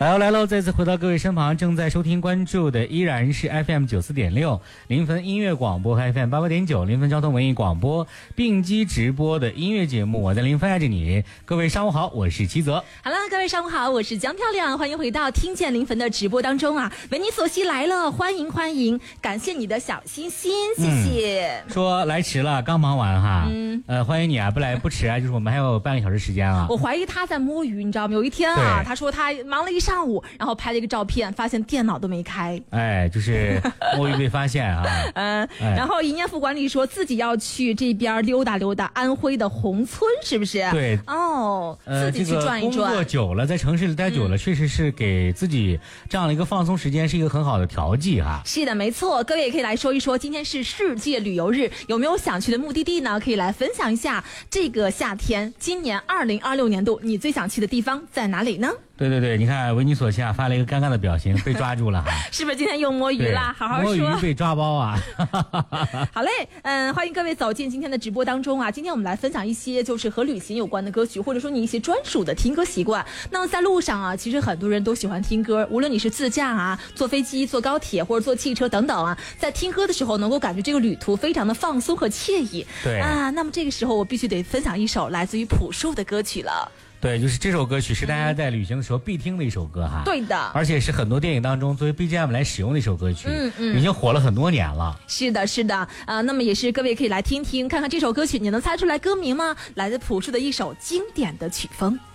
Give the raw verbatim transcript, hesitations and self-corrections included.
来喽来喽，再次回到各位身旁，正在收听关注的依然是 F M 九四点六临汾音乐广播和 F M 八八点九临汾交通文艺广播并机直播的音乐节目，我在临汾爱着你。各位上午好，我是齐泽。 好了，各位上午好，我是江漂亮，欢迎回到听见临汾的直播当中啊！维尼索西来了，欢迎欢迎，感谢你的小心心，谢谢。 嗯、说来迟了，刚忙完哈，嗯，呃，欢迎你啊，不来不迟啊，就是我们还有半个小时时间啊。 我怀疑他在摸鱼，你知道吗？有一天啊，他说他忙了一上午，然后拍了一个照片，发现电脑都没开， 哎，就是摸鱼被发现啊。 嗯，哎、然后营业副管理说自己要去这边溜达溜达，安徽的宏村是不是？ 对， 哦，呃、自己去转一转。 这个、工作久了，在城市里待久了、嗯，确实是给自己这样的一个放松时间，是一个很好的调剂哈。 是的，没错，各位也可以来说一说，今天是世界旅游日，有没有想去的目的地呢？可以来分享一下。这个夏天，今年二零二六年度，你最想去的地方在哪里呢？ 对对对，你看维尼索西亚发了一个尴尬的表情，被抓住了， 是不是今天又摸鱼啦？好好说。 摸鱼被抓包啊！ 好嘞，嗯，欢迎各位走进今天的直播当中啊！今天我们来分享一些就是和旅行有关的歌曲，或者说你一些专属的听歌习惯。那么在路上啊，其实很多人都喜欢听歌，无论你是自驾啊、坐飞机、坐高铁或者坐汽车等等啊，在听歌的时候能够感觉这个旅途非常的放松和惬意。 对啊， 那么这个时候我必须得分享一首来自于朴树的歌曲了。 对，就是这首歌曲是大家在旅行的时候必听的一首歌哈。 对的， 而且是很多电影当中作为 B G M 来使用的一首歌曲， 嗯嗯， 已经火了很多年了。 是的，是的，呃，那么也是各位可以来听听，看看这首歌曲你能猜出来歌名吗？来自朴树的一首经典的曲风。